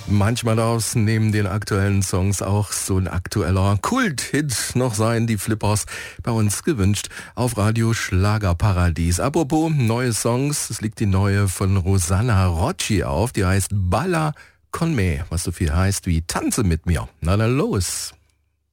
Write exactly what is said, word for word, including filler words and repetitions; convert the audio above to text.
Manchmal daraus neben den aktuellen Songs auch so ein aktueller Kult-Hit noch sein, die Flippers bei uns gewünscht auf Radio Schlagerparadies. Apropos neue Songs, es liegt die neue von Rosanna Rocci auf, die heißt Balla con me, was so viel heißt wie Tanze mit mir. Na dann los!